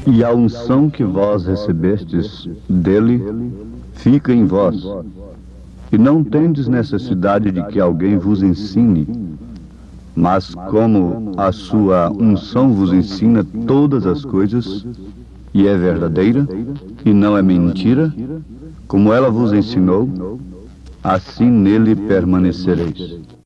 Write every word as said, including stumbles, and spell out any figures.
E a unção que vós recebestes dele fica em vós, e não tendes necessidade de que alguém vos ensine, mas como a sua unção vos ensina todas as coisas, e é verdadeira, e não é mentira, como ela vos ensinou, assim nele permanecereis.